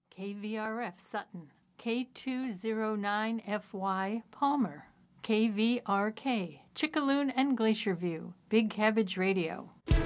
KVRF Sutton, K209FY Palmer, KVRK Chickaloon and Glacier View, Big Cabbage Radio.